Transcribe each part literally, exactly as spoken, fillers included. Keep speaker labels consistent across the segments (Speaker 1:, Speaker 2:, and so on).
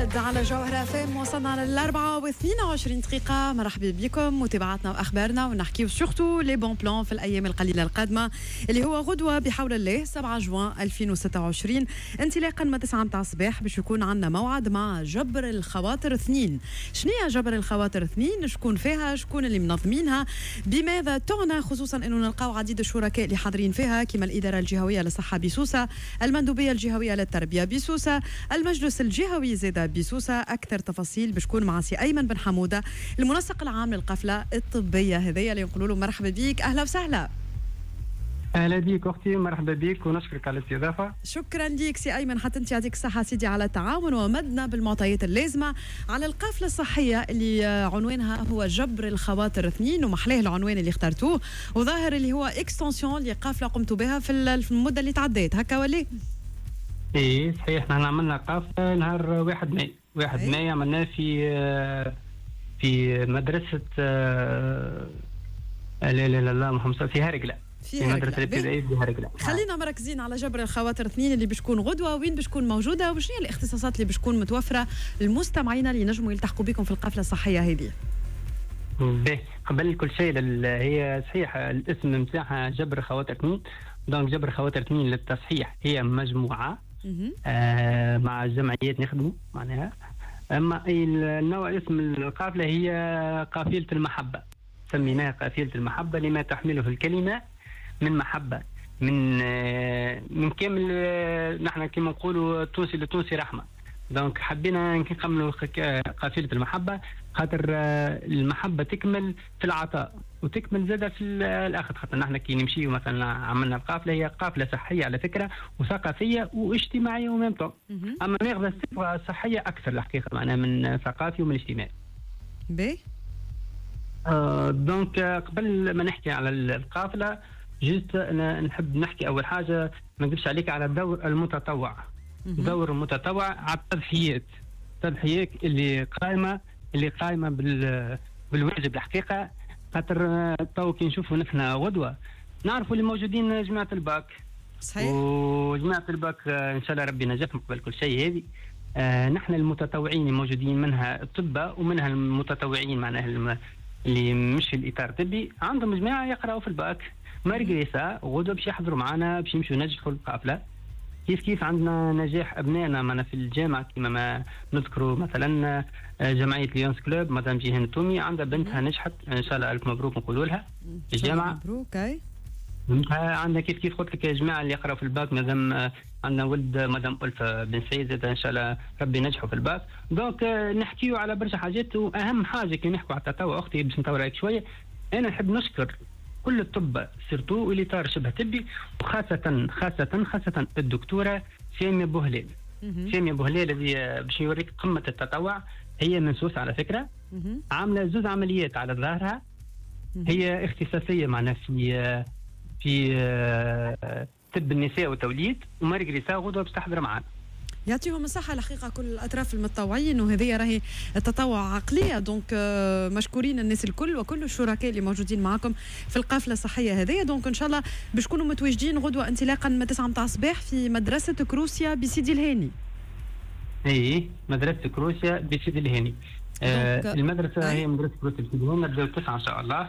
Speaker 1: الأحد على جوهرة اف ام. وصلنا للأربعة واثنين وعشرين دقيقة. مرحبا بكم متابعتنا وأخبارنا، ونحكيو سورتو لي بون بلان في الأيام القليلة القادمة اللي هو غدوة بحول الله سبعة جوان ألفين وستة وعشرين انطلاقا من تسعة متاع الصباح باش يكون عندنا موعد مع جبر الخواطر اثنين. شنو هي جبر الخواطر اثنين؟ شكون فيها؟ شكون اللي منظمينها؟ بماذا تعنى؟ خصوصا انه نلقاو عديد الشركاء اللي حاضرين فيها كما الإدارة الجهوية للصحة بسوسة، المندوبية الجهوية للتربية بسوسة، المجلس الجهوي زيادة بسوسة. أكثر تفاصيل باش تكون مع سي أيمن بن حمودة المنسق العام للقافلة الطبية هذيا اللي نقولوا له مرحبا بك. أهلا وسهلا.
Speaker 2: اهلا بيك اختي، مرحبا بك ونشكرك على الاستضافه.
Speaker 1: شكرا ليك سي ايمن، حتى انت يعطيك الصحه سيدي على التعاون ومدنا بالمعطيات اللازمه على القافله الصحيه اللي عنوانها هو جبر الخواطر اثنين، ومحلاه العنوان اللي اخترتوه وظاهر اللي هو اكستنسيون لقافله قمتوا بها في المده اللي تعديت هكا ولا؟
Speaker 2: ايه صحيح، نحن عملنا قافله نهار واحد ماي واحد أيه؟ ماي عملناه في في مدرسه لا لا لا لا محمد في هرقله، في مدرسة الابتدائية في هرقله.
Speaker 1: خلينا مركزين على جبر الخواطر اثنين اللي بتكون غدوة، وين بتكون موجودة، وش هي الاختصاصات اللي بتكون متوفرة المستمعين اللي نجموا يلتحقوا بكم في القافلة الصحية هذه؟
Speaker 2: باهي، قبل كل شيء هي صحيح الاسم نتاعها جبر خواطر اثنين. دونك جبر خواطر اثنين للتصحيح هي مجموعة آه مع الجمعيات نخدموا معناها. اما النوع اسم القافلة هي قافلة المحبة، سميناها قافلة المحبة لما تحمله الكلمة من محبة، من من كامل نحن كما نقولوا التونسي للتونسي رحمة. دونك حبينا نكملوا قافلة المحبة خاطر المحبة تكمل في العطاء وتكمل زادة في الأخذ. خاطر نحن كي نمشي مثلا عملنا القافلة هي قافلة صحية على فكرة وثقافية واجتماعية وممتع، أما ناخذ الصفة الصحية أكثر الحقيقة معناها من ثقافي ومن اجتماعي.
Speaker 1: بي
Speaker 2: آه دونك قبل ما نحكي على القافلة جيت أنا نحب نحكي أول حاجة ما نكذبش عليك على الدور المتطوع. الدور المتطوع على التضحيات، التضحيات اللي قائمة اللي قائمة بال بالواجب الحقيقة. خاطر تو كي نشوفوا نحن غدوة نعرفوا اللي موجودين جماعة الباك
Speaker 1: صحيح،
Speaker 2: وجماعة الباك إن شاء الله ربي نجاحهم قبل كل شيء. هذه آه نحن المتطوعين الموجودين منها الطباء ومنها المتطوعين معناها اللي مش في الإطار الطبي عندهم جماعة يقرأوا في الباك مارغريسا غدوة باش يحضروا معنا باش يمشوا ينجحوا القافلة. كيف كيف عندنا نجاح أبنائنا معنا في الجامعة كما ما نذكروا مثلا جمعية ليونس كلوب مدام جيهان التومي عندها بنتها نجحت إن شاء الله ألف مبروك نقولوا لها في الجامعة.
Speaker 1: مبروك. أي
Speaker 2: عندنا كيف كيف قلت لك الجماعة اللي يقرأوا في الباك مدام عندنا ولد مدام ألفة بن سيد إن شاء الله ربي نجحوا في الباك. دونك نحكيوا على برشا حاجات، وأهم حاجة كي نحكوا على التطوع أختي باش نطور عليك شوية، أنا نحب نشكر كل الطب سيرتو واللي طار شبه طبي وخاصة خاصة خاصة الدكتورة سامية بوهليل. سامية بوهليل اللي باش يوريك قمة التطوع، هي من سوسة على فكرة، عاملة زوز عمليات على ظهرها، هي اختصاصية معنا في في طب النساء والتوليد ومارغريسا غدوة باش تحضر معنا.
Speaker 1: يعطيهم الصحة الحقيقة كل الأطراف المتطوعين، وهذه راهي التطوع عقلية. دونك مشكورين الناس الكل وكل الشركاء اللي موجودين معكم في القافلة الصحية هذه. دونك إن شاء الله باش تكونوا متواجدين غدوة انطلاقا من تسعة متاع الصباح في مدرسة كروسيا بسيدي الهاني.
Speaker 2: إيه مدرسة كروسيا بسيدي الهاني. آه المدرسة هي مدرسة كروسيا بسيدي الهاني نبداو تسعة إن شاء الله.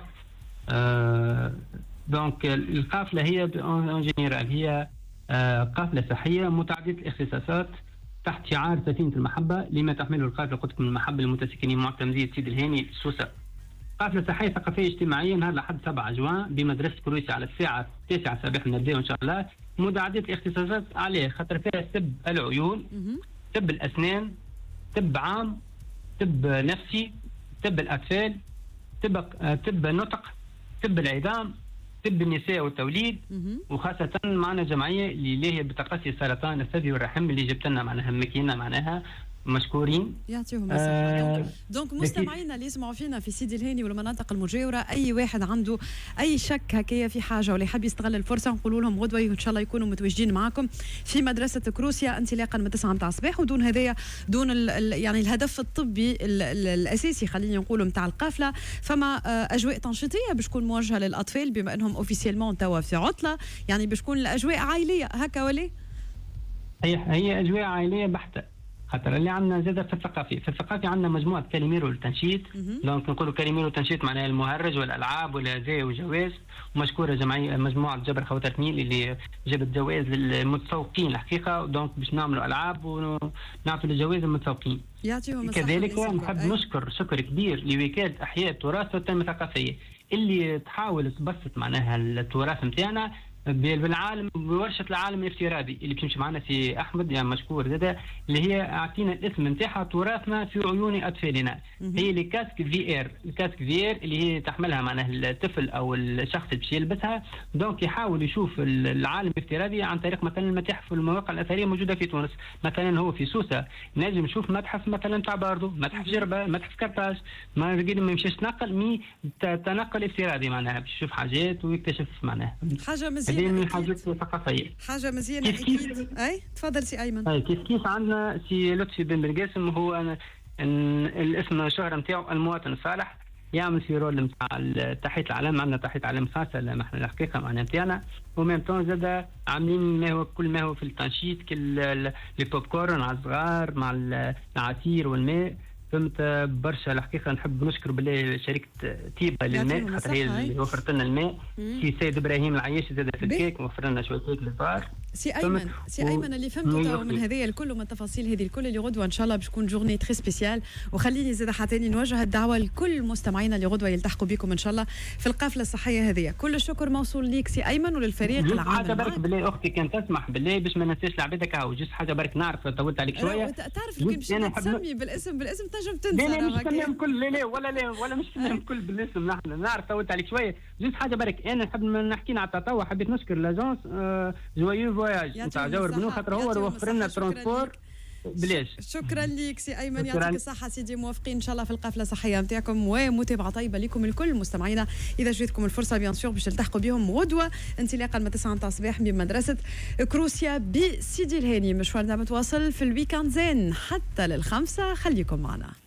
Speaker 2: آه دونك القافلة هي اون جينيرال هي آه قافلة صحية متعددة الاختصاصات تحت شعار سفينة المحبة لما تحمله القافلة قلت من المحبة للمتسكنين معتمدية سيدي الهاني سوسة. قافلة صحية ثقافية اجتماعية نهار لحد سبعة جوان بمدرسة كروسيا على الساعة تسعة صباحا نبداو إن شاء الله. متعددة الاختصاصات عليه خاطر فيها طب العيون، طب الأسنان، طب عام، طب نفسي، طب الأطفال، طب طب النطق، طب العظام، طب النساء والتوليد، وخاصة معنا جمعية اللي هي بتقصي سرطان الثدي والرحم اللي جبت لنا معناها مكينة معناها مشكورين
Speaker 1: يعطيهم الصحة. آه دونك مستمعينا اللي يسمعوا فينا في سيدي الهاني والمناطق المجاورة، أي واحد عنده أي شك هكايا في حاجة ولا يحب يستغل الفرصة نقولوا لهم غدوة إن شاء الله يكونوا متواجدين معكم في مدرسة كروسيا انطلاقا من تسعة متاع الصباح. ودون هذايا دون ال ال يعني الهدف الطبي ال ال الأساسي خلينا نقولوا متاع القافلة، فما أجواء تنشيطية باش تكون موجهة للأطفال بما أنهم أوفيسيلمون توا في عطلة، يعني باش تكون الأجواء عائلية هكا ولا؟
Speaker 2: هي هي أجواء عائلية بحتة. خاطر اللي عندنا زاده في الثقافي، في الثقافي عندنا مجموعه كاليميرو للتنشيط، دونك نقولوا كاليميرو للتنشيط معناها المهرج والالعاب والهدايا والجوائز، ومشكوره جمعيه مجموعه جبر خواتر ميل اللي جابت جوائز للمتسوقين الحقيقه، دونك باش نعملوا العاب ونعطوا الجوائز للمتسوقين.
Speaker 1: يعطيهم
Speaker 2: الصحه. كذلك نحب نشكر شكر كبير لوكاله احياء التراث والتنميه الثقافيه اللي تحاول تبسط معناها التراث نتاعنا بالعالم، بورشه العالم الافتراضي اللي بتمشي معنا في احمد يعني مشكور زاده، اللي هي اعطينا الاسم نتاعها تراثنا في عيون اطفالنا. هي اللي كاسك في ار، الكاسك في ار اللي هي تحملها معناها الطفل او الشخص اللي باش يلبسها، دونك يحاول يشوف العالم الافتراضي عن طريق مثلا المتاحف والمواقع الاثريه موجوده في تونس. مثلا هو في سوسه نجم يشوف متحف مثلا تاع باردو، متحف جربه، متحف كرطاج، ما ما يمشيش تنقل مي تنقل افتراضي معناها باش يشوف حاجات ويكتشف معناها
Speaker 1: حاجه مزيانه
Speaker 2: من الحاجات الثقافيه.
Speaker 1: حاجه مزيانه اكيد. اي تفضل سي ايمن.
Speaker 2: اي كيف كيف عندنا سي لطفي بن بالقاسم، هو أنا الاسم الشهره نتاعو المواطن الصالح، يعمل في رول نتاع تحيه العلم. عندنا تحيه علم خاصه نحن الحقيقه معناها نتاعنا، وميم طون زاد عاملين ما هو كل ما هو في التنشيط كل البوب كورن على الصغار مع العصير والماء. فهمت برشا الحقيقه. نحب نشكر بالله شركه تيبا للماء خاطر هي اللي وفرت لنا الماء. سي سيد ابراهيم العياشي زاد في الكيك وفر لنا شويه كيك للصغار.
Speaker 1: سي ايمن سي ايمن اللي فهمته من هذايا الكل ومن التفاصيل هذه الكل اللي غدوه ان شاء الله باش تكون جورني تري سبيسيال. وخليني زاد حتى نوجه الدعوه لكل مستمعينا اللي غدوه يلتحقوا بكم ان شاء الله في القافله الصحيه هذه. كل الشكر موصول ليك سي ايمن وللفريق العامل.
Speaker 2: حاجه برك بالله اختي كان تسمح بالله باش ما ننساش لعبتك هاو جست حاجه برك نعرف طولت عليك شويه.
Speaker 1: تعرف كي باش تسمي بالاسم بالاسم تنجم تنسى.
Speaker 2: لا لا مش نسميهم كل لا لا ولا لا ولا مش نسميهم كل بالاسم. نحن نعرف طولت عليك شويه جست حاجه برك. انا نحب نحكي على التطوع. حبيت نشكر لاجونس جويو فواياج نتاع جور بنو خاطر هو اللي وفر لنا ترونسبور بلاش.
Speaker 1: شكرا لك سي ايمن يعطيك الصحه سيدي. موافقين ان شاء الله في القافله الصحيه نتاعكم ومتابعه طيبه لكم الكل مستمعينا. اذا جاتكم الفرصه بيان سور باش تلتحقوا بهم غدوه انطلاقا من تسعة تاع الصباح بمدرسه كروسيا بسيدي الهاني. مشوارنا متواصل في الويكاند زين حتى للخمسه. خليكم معنا.